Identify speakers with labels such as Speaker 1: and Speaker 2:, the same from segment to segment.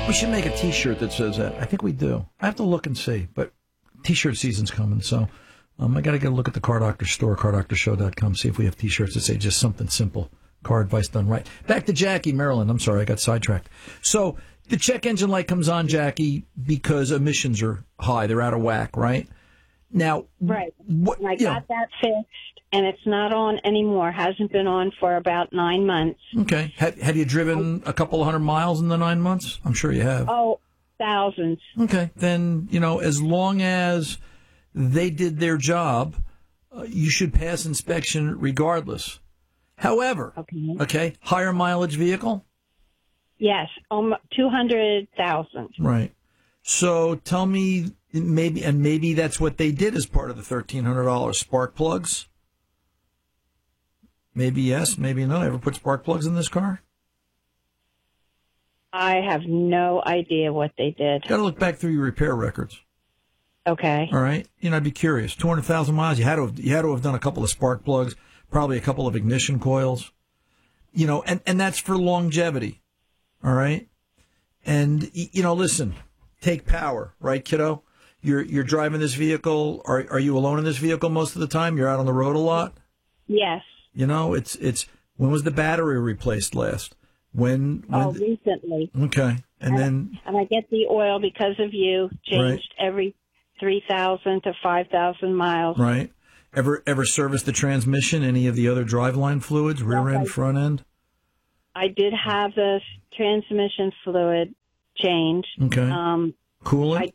Speaker 1: We should make a T-shirt that says that. I think we do. I have to look and see, but T-shirt season's coming, so I got to get a look at the Car Doctor store, cardoctorshow.com, see if we have T-shirts that say just something simple, car advice done right. Back to Jackie, Maryland. I'm sorry, I got sidetracked. So the check engine light comes on, Jackie, because emissions are high. They're out of whack, right? Now,
Speaker 2: right. And I got that fixed, and it's not on anymore. Hasn't been on for about 9 months.
Speaker 1: Okay. Have you driven a couple of 100 miles in the 9 months? I'm sure you have.
Speaker 2: Oh, thousands.
Speaker 1: Okay. Then, as long as they did their job, you should pass inspection regardless. However, okay, higher mileage vehicle?
Speaker 2: Yes, 200,000.
Speaker 1: Right. So tell me, maybe that's what they did as part of the $1,300 spark plugs. Maybe yes, maybe no. Ever put spark plugs in this car?
Speaker 2: I have no idea what they did.
Speaker 1: Got to look back through your repair records.
Speaker 2: Okay.
Speaker 1: All right. I'd be curious. 200,000 miles. You had to have done a couple of spark plugs, probably a couple of ignition coils. And that's for longevity. All right. And listen, take power, right, kiddo? You're driving this vehicle. Are you alone in this vehicle most of the time? You're out on the road a lot?
Speaker 2: Yes.
Speaker 1: It's when was the battery replaced last? Recently. Okay. And
Speaker 2: I get the oil because of you, changed every 3,000 to 5,000 miles.
Speaker 1: Right. Ever service the transmission, any of the other driveline fluids, rear end, front end?
Speaker 2: I did have the transmission fluid changed.
Speaker 1: Okay. Coolant?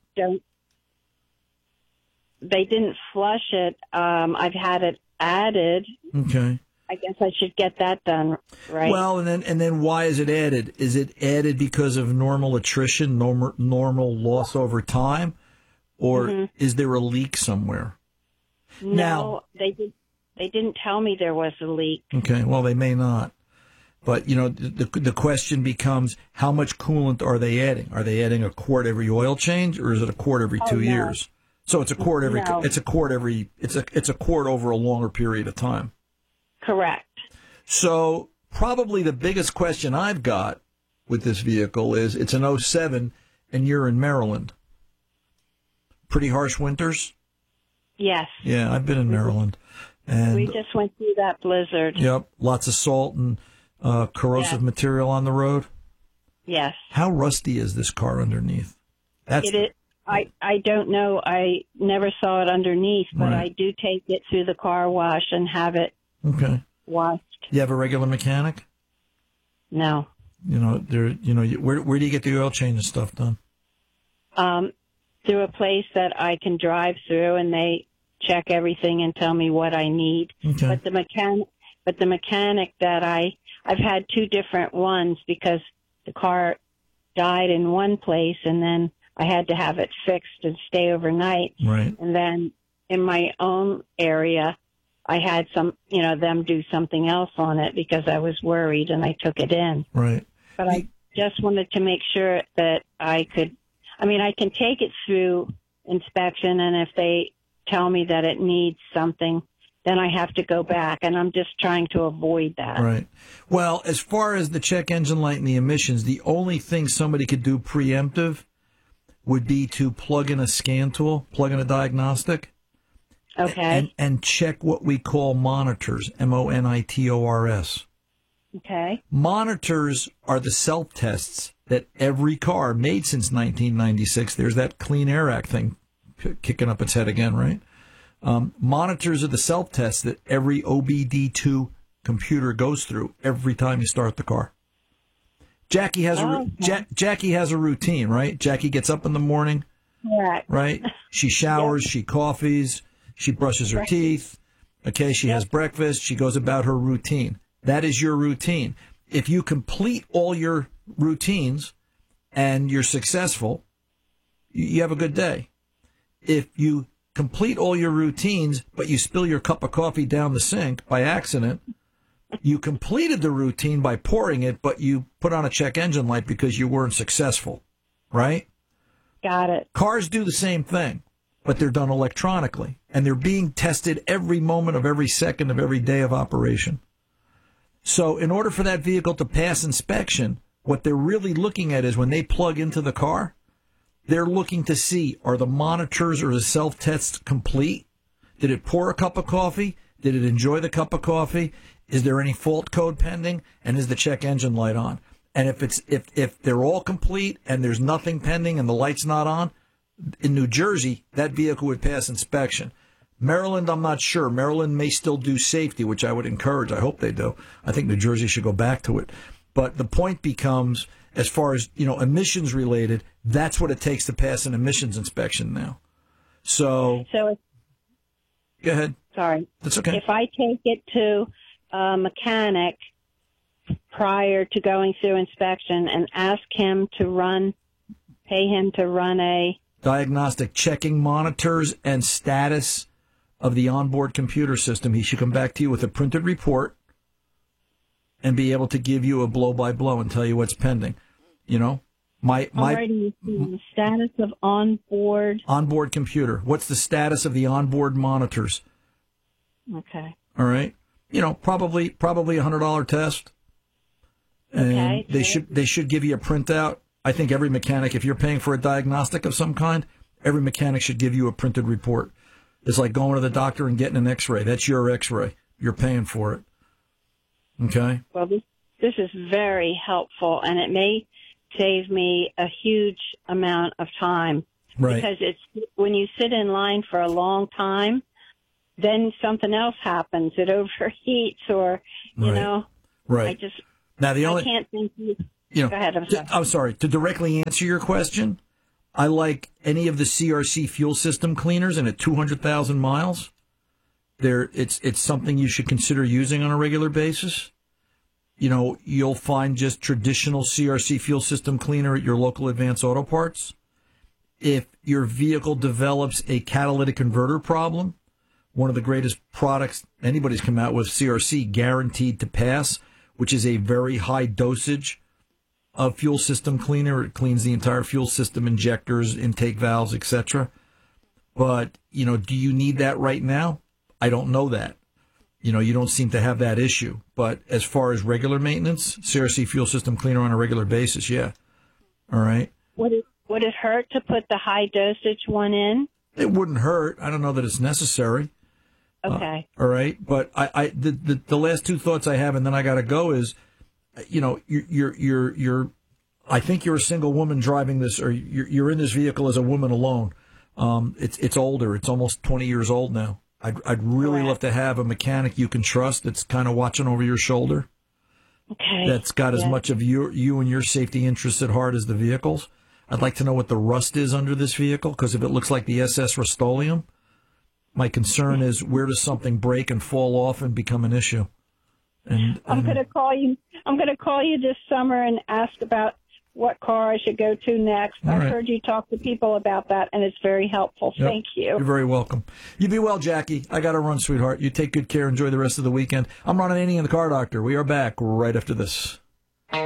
Speaker 2: They didn't flush it. I've had it added.
Speaker 1: Okay.
Speaker 2: I guess I should get that done, right?
Speaker 1: Well, and then why is it added? Is it added because of normal attrition, normal loss over time, or is there a leak somewhere?
Speaker 2: No, they didn't tell me there was a leak.
Speaker 1: Okay, well, they may not. But, the question becomes, how much coolant are they adding? Are they adding a quart every oil change, or is it a quart every 2 years? So it's a quart every. No. It's a quart every. It's a quart over a longer period of time.
Speaker 2: Correct.
Speaker 1: So probably the biggest question I've got with this vehicle is, it's an 07 and you're in Maryland. Pretty harsh winters?
Speaker 2: Yes.
Speaker 1: Yeah, I've been in Maryland. And
Speaker 2: we just went through that blizzard.
Speaker 1: Yep. Lots of salt and corrosive material on the road?
Speaker 2: Yes.
Speaker 1: How rusty is this car underneath?
Speaker 2: I don't know. I never saw it underneath, but I do take it through the car wash and have it washed.
Speaker 1: You have a regular mechanic?
Speaker 2: No.
Speaker 1: Where do you get the oil change and stuff done?
Speaker 2: Through a place that I can drive through, and they check everything and tell me what I need.
Speaker 1: Okay.
Speaker 2: But the mechanic that I've had two different ones, because the car died in one place, and then I had to have it fixed and stay overnight.
Speaker 1: Right.
Speaker 2: And then in my own area, I had them do something else on it because I was worried, and I took it in.
Speaker 1: Right.
Speaker 2: But I just wanted to make sure that I can take it through inspection, and if they tell me that it needs something, then I have to go back, and I'm just trying to avoid that.
Speaker 1: Right. Well, as far as the check engine light and the emissions, the only thing somebody could do preemptive would be to plug in a scan tool, plug in a diagnostic.
Speaker 2: Okay.
Speaker 1: And check what we call monitors, monitors.
Speaker 2: Okay.
Speaker 1: Monitors are the self-tests that every car made since 1996. There's that Clean Air Act thing kicking up its head again, right? Monitors are the self-tests that every OBD2 computer goes through every time you start the car. Jackie has a routine, right? Jackie gets up in the morning,
Speaker 2: correct,
Speaker 1: right? She showers, she coffees, she brushes her teeth. Okay, she has breakfast. She goes about her routine. That is your routine. If you complete all your routines and you're successful, you have a good day. If you complete all your routines, but you spill your cup of coffee down the sink by accident, you completed the routine by pouring it, but you put on a check engine light because you weren't successful, right?
Speaker 2: Got it.
Speaker 1: Cars do the same thing, but they're done electronically, and they're being tested every moment of every second of every day of operation. So in order for that vehicle to pass inspection, What they're really looking at is when they plug into the car, they're looking to see, are the monitors or the self-tests complete? Did it pour a cup of coffee? Did it enjoy the cup of coffee? Is there any fault code pending? And is the check engine light on? And if they're all complete and there's nothing pending and the light's not on, in New Jersey, that vehicle would pass inspection. Maryland, I'm not sure. Maryland may still do safety, which I would encourage. I hope they do. I think New Jersey should go back to it. But the point becomes, as far as, emissions related, that's what it takes to pass an emissions inspection now. So go ahead.
Speaker 2: Sorry.
Speaker 1: That's okay.
Speaker 2: If I take it to a mechanic prior to going through inspection and ask him to pay him to run a
Speaker 1: diagnostic, checking monitors and status of the onboard computer system, he should come back to you with a printed report and be able to give you a blow-by-blow and tell you what's pending.
Speaker 2: Already the status of onboard
Speaker 1: computer. What's the status of the onboard monitors?
Speaker 2: Okay.
Speaker 1: All right. Probably $100 test. And
Speaker 2: okay.
Speaker 1: They should give you a printout. I think every mechanic, if you're paying for a diagnostic of some kind, every mechanic should give you a printed report. It's like going to the doctor and getting an X-ray. That's your X-ray. You're paying for it. Okay?
Speaker 2: Well, this is very helpful, and it may save me a huge amount of time.
Speaker 1: Right.
Speaker 2: Because it's when you sit in line for a long time, then something else happens. It overheats or,
Speaker 1: Right.
Speaker 2: I can't think go ahead,
Speaker 1: I'm sorry. To directly answer your question, I like any of the CRC fuel system cleaners, and at 200,000 miles, it's something you should consider using on a regular basis. You'll find just traditional CRC fuel system cleaner at your local Advance Auto Parts. If your vehicle develops a catalytic converter problem, one of the greatest products anybody's come out with, CRC, Guaranteed to Pass, which is a very high dosage of fuel system cleaner. It cleans the entire fuel system, injectors, intake valves, etc. But, do you need that right now? I don't know that. You don't seem to have that issue. But as far as regular maintenance, CRC fuel system cleaner on a regular basis, yeah. All right.
Speaker 2: Would it hurt to put the high dosage one in?
Speaker 1: It wouldn't hurt. I don't know that it's necessary.
Speaker 2: Okay.
Speaker 1: All right. But the last two thoughts I have, and then I got to go, is, you're I think you're a single woman driving this, or you're in this vehicle as a woman alone. It's older. It's almost 20 years old now. I'd really love to have a mechanic you can trust that's kind of watching over your shoulder.
Speaker 2: Okay.
Speaker 1: That's got as much of you and your safety interests at heart as the vehicle's. I'd like to know what the rust is under this vehicle, because if it looks like the SS Rust-Oleum, my concern is, where does something break and fall off and become an issue? And
Speaker 2: I'm going to call you. I'm going to call you this summer and ask about what car I should go to next. I've heard you talk to people about that, and it's very helpful.
Speaker 1: Yep.
Speaker 2: Thank you.
Speaker 1: You're very welcome. You be well, Jackie. I got to run, sweetheart. You take good care. Enjoy the rest of the weekend. I'm Ron Ananian, the Car Doctor. We are back right after this.